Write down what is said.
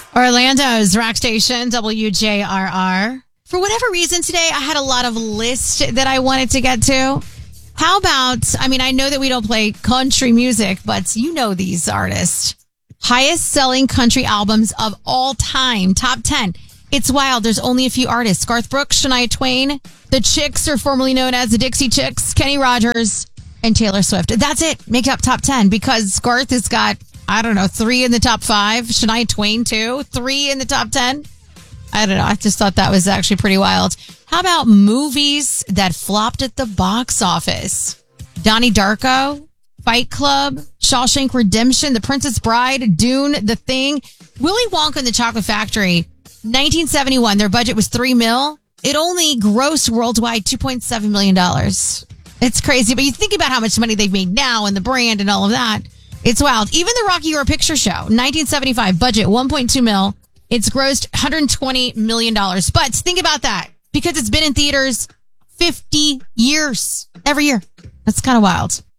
Orlando's rock station, WJRR. For whatever reason today, I had a lot of lists that I wanted to get to. How about, I know that we don't play country music, but you know these artists. Highest selling country albums of all time, top 10. It's wild. There's only a few artists. Garth Brooks, Shania Twain, the Chicks, or formerly known as the Dixie Chicks, Kenny Rogers, and Taylor Swift. That's it. Make up top 10 because Garth has got, 3 in the top 5. Shania Twain, too. 3 in the top 10. I don't know. I just thought that was actually pretty wild. How about movies that flopped at the box office? Donnie Darko, Fight Club, Shawshank Redemption, The Princess Bride, Dune, The Thing, Willy Wonka and the Chocolate Factory. 1971, their budget was $3 million. It only grossed worldwide $2.7 million. It's crazy, but you think about how much money they've made now and the brand and all of that. It's wild. Even the Rocky Horror Picture Show, 1975, budget $1.2 million. It's grossed $120 million. But think about that, because it's been in theaters 50 years, every year. That's kind of wild.